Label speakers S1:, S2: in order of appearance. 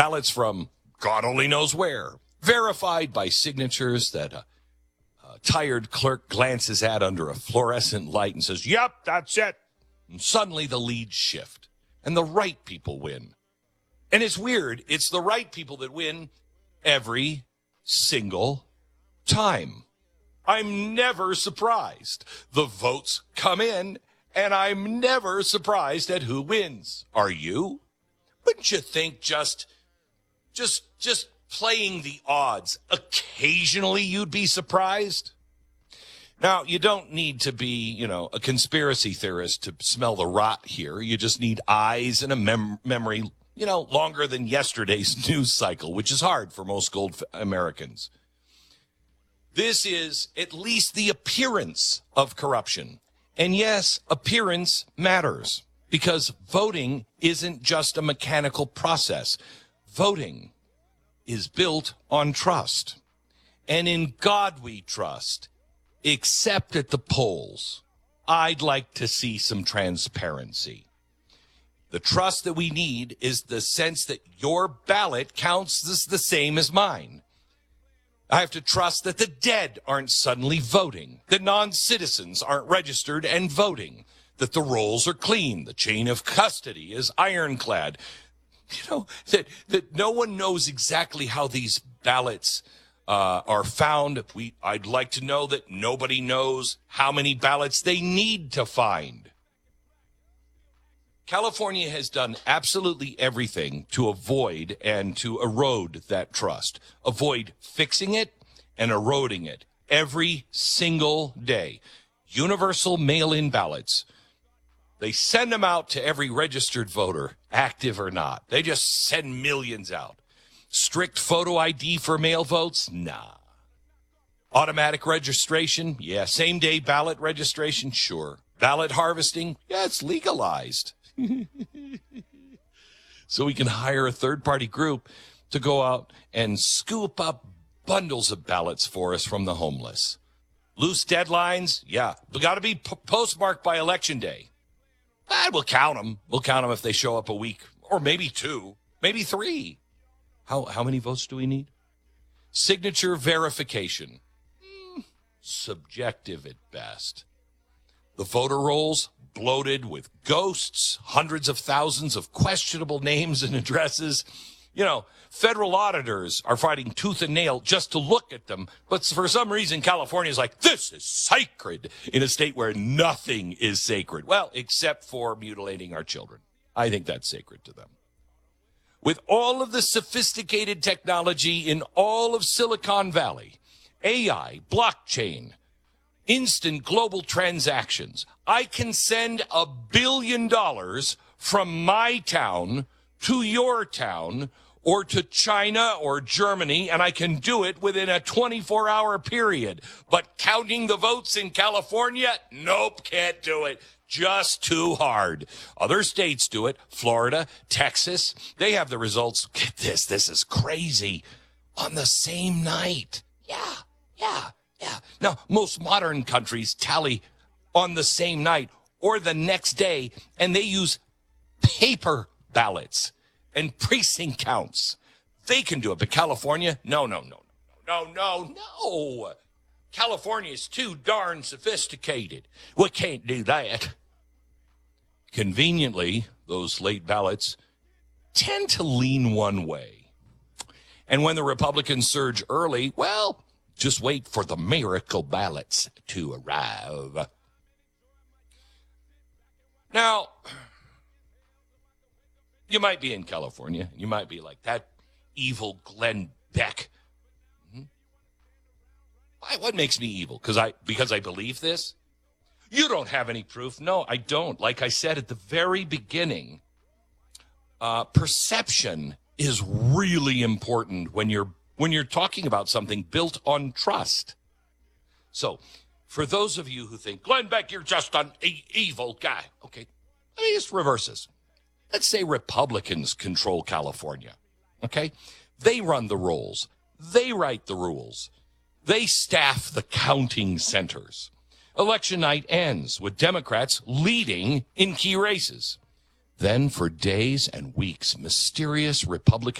S1: ballots from God only knows where, verified by signatures that a tired clerk glances at under a fluorescent light and says, "Yep, that's it." And suddenly the leads shift and the right people win. And it's weird. It's the right people that win every single time. I'm never surprised. The votes come in, and I'm never surprised at who wins. Are you? Wouldn't you think just playing the odds, occasionally you'd be surprised? Now, you don't need to be, a conspiracy theorist to smell the rot here. You just need eyes and a memory, longer than yesterday's news cycle, which is hard for most gold Americans. This is at least the appearance of corruption. And yes, appearance matters because voting isn't just a mechanical process. Voting is built on trust. And in God we trust, except at the polls. I'd like to see some transparency. The trust that we need is the sense that your ballot counts the same as mine. I have to trust that the dead aren't suddenly voting, that non-citizens aren't registered and voting, that the rolls are clean, the chain of custody is ironclad, that no one knows exactly how these ballots are found. I'd like to know that nobody knows how many ballots they need to find. California has done absolutely everything to avoid and to erode that trust. Avoid fixing it and eroding it every single day. Universal mail-in ballots. They send them out to every registered voter, active or not. They just send millions out. Strict photo ID for mail votes? Nah. Automatic registration? Yeah. Same-day ballot registration? Sure. Ballot harvesting? Yeah, it's legalized. So we can hire a third-party group to go out and scoop up bundles of ballots for us from the homeless. Loose deadlines? Yeah. They got to be postmarked by Election Day. We'll count them. We'll count them if they show up a week, or maybe 2, maybe 3. How many votes do we need? Signature verification. Subjective at best. The voter rolls bloated with ghosts, hundreds of thousands of questionable names and addresses. Federal auditors are fighting tooth and nail just to look at them. But for some reason, California's like, this is sacred in a state where nothing is sacred. Well, except for mutilating our children. I think that's sacred to them. With all of the sophisticated technology in all of Silicon Valley, AI, blockchain, instant global transactions, I can send $1 billion from my town to your town or to China or Germany, and I can do it within a 24-hour period. But counting the votes in California? Nope, can't do it. Just too hard. Other states do it. Florida, Texas, they have the results. Get this is crazy. On the same night. Yeah. Now, most modern countries tally on the same night or the next day, and they use paper ballots and precinct counts. They can do it, but California, no. California is too darn sophisticated. We can't do that. Conveniently, those late ballots tend to lean one way. And when the Republicans surge early, well, just wait for the miracle ballots to arrive. Now, you might be in California. You might be like, that evil Glenn Beck. Why? What makes me evil? Because I believe this? You don't have any proof. No, I don't. Like I said at the very beginning, perception is really important when you're talking about something built on trust. So, for those of you who think, Glenn Beck, you're just an evil guy. Okay, let me just reverse this. Let's say Republicans control California. Okay? They run the rolls. They write the rules. They staff the counting centers. Election night ends with Democrats leading in key races. Then for days and weeks, mysterious Republican